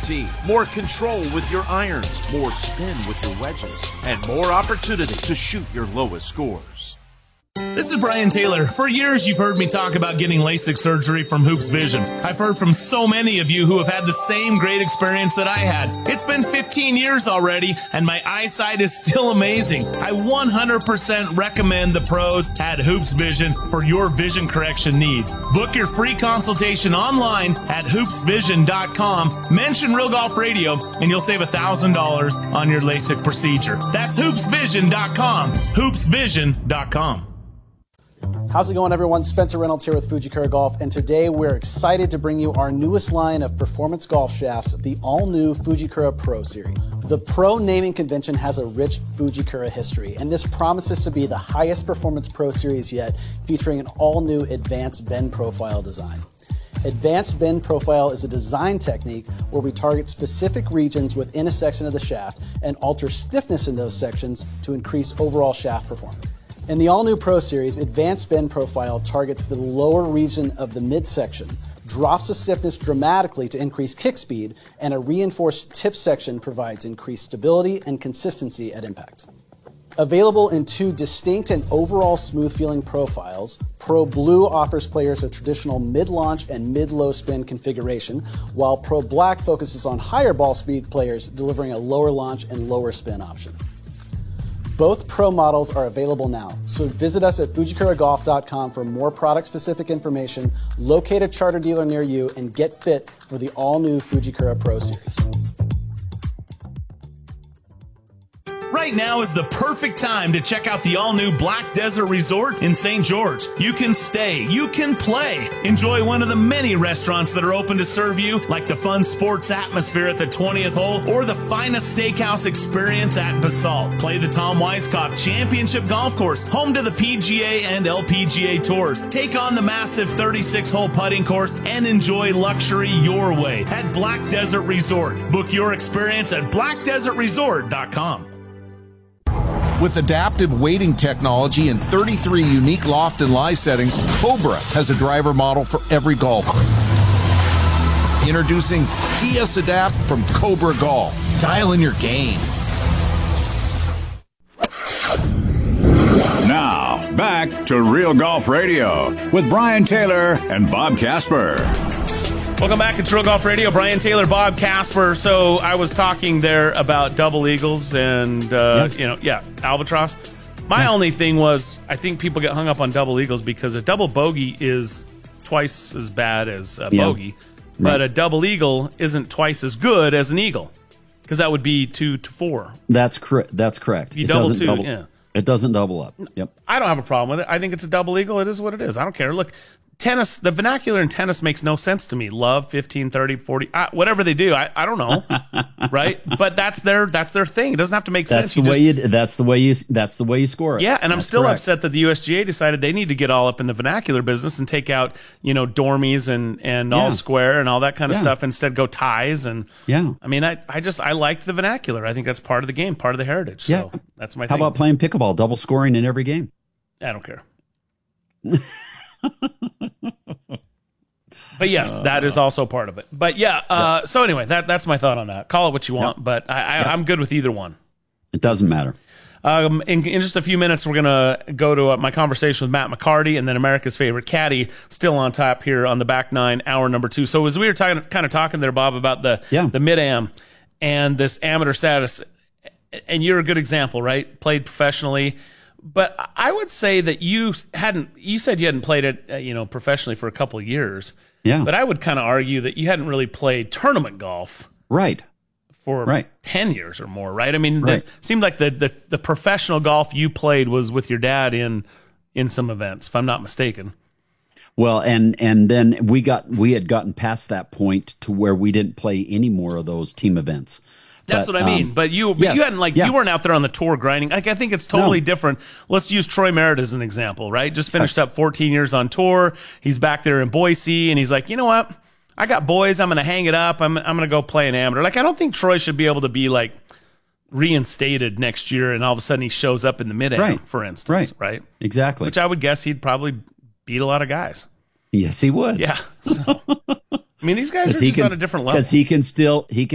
tee, more control with your irons, more spin with your wedges, and more opportunity to shoot your lowest scores. This is Brian Taylor. For years, you've heard me talk about getting LASIK surgery from Hoops Vision. I've heard from so many of you who have had the same great experience that I had. It's been 15 years already, and my eyesight is still amazing. I 100% recommend the pros at Hoops Vision for your vision correction needs. Book your free consultation online at hoopsvision.com. Mention Real Golf Radio, and you'll save $1,000 on your LASIK procedure. That's hoopsvision.com. hoopsvision.com. How's it going, everyone? Spencer Reynolds here with Fujikura Golf, and today we're excited to bring you our newest line of performance golf shafts, the all-new Fujikura Pro Series. The Pro naming convention has a rich Fujikura history, and this promises to be the highest performance Pro Series yet, featuring an all-new advanced bend profile design. Advanced bend profile is a design technique where we target specific regions within a section of the shaft and alter stiffness in those sections to increase overall shaft performance. In the all-new Pro Series, Advanced Bend Profile targets the lower region of the midsection, drops the stiffness dramatically to increase kick speed, and a reinforced tip section provides increased stability and consistency at impact. Available in two distinct and overall smooth-feeling profiles, Pro Blue offers players a traditional mid-launch and mid-low spin configuration, while Pro Black focuses on higher ball speed players, delivering a lower launch and lower spin option. Both Pro models are available now, so visit us at FujikuraGolf.com for more product-specific information, locate a charter dealer near you, and get fit for the all-new Fujikura Pro Series. Right now is the perfect time to check out the all-new Black Desert Resort in St. George. You can stay, you can play, enjoy one of the many restaurants that are open to serve you, like the fun sports atmosphere at the 20th hole or the finest steakhouse experience at Basalt. Play the Tom Weiskopf Championship Golf Course, home to the PGA and LPGA Tours. Take on the massive 36-hole putting course and enjoy luxury your way at Black Desert Resort. Book your experience at blackdesertresort.com. With adaptive weighting technology and 33 unique loft and lie settings, Cobra has a driver model for every golfer. Introducing DS Adapt from Cobra Golf. Dial in your game. Now, back to Real Golf Radio with Brian Taylor and Bob Casper. Welcome back to Real Golf Radio. Brian Taylor, Bob Casper. So I was talking there about double eagles and, albatross. My only thing was I think people get hung up on double eagles because a double bogey is twice as bad as a bogey, but a double eagle isn't twice as good as an eagle because that would be 2 to 4. That's correct. That's correct. You double two, yeah. It doesn't double up. Yep. I don't have a problem with it. I think it's a double eagle. It is what it is. I don't care. Look, tennis, the vernacular in tennis makes no sense to me. Love, 15, 30, 40, whatever they do. I don't know. Right? But that's their thing. It doesn't have to make sense. That's the way you score it. Yeah, and I'm that's still correct. upset that the USGA decided they need to get all up in the vernacular business and take out, dormies and all square and all that kind of stuff, instead go ties and I mean, I liked the vernacular. I think that's part of the game, part of the heritage. So that's my thing. How about playing pickleball, double scoring in every game? I don't care. But yes, that is also part of it. But so anyway, that's my thought on that. Call it what you want, but I'm good with either one. It doesn't matter. In just a few minutes, we're going to go to my conversation with Matt McCarty and then America's favorite caddy, still on top here on the back nine, hour number 2. So as we were kind of talking there, Bob, about the mid-am and this amateur status, and you're a good example, right? Played professionally. But I would say that you said you hadn't played it, professionally for a couple of years. Yeah. But I would kind of argue that you hadn't really played tournament golf. Right. For 10 years or more, right? I mean, it seemed like the professional golf you played was with your dad in some events, if I'm not mistaken. Well, and then we had gotten past that point to where we didn't play any more of those team events. That's what I mean. But you hadn't you weren't out there on the tour grinding. Like, I think it's totally different. Let's use Troy Merritt as an example, right? Just finished up 14 years on tour. He's back there in Boise, and he's like, you know what? I got boys. I'm going to hang it up. I'm going to go play an amateur. Like, I don't think Troy should be able to be like reinstated next year, and all of a sudden he shows up in the mid-am, for instance, right? Exactly. Which I would guess he'd probably beat a lot of guys. Yes, he would. Yeah. So, I mean, these guys are just on a different level. Because he can still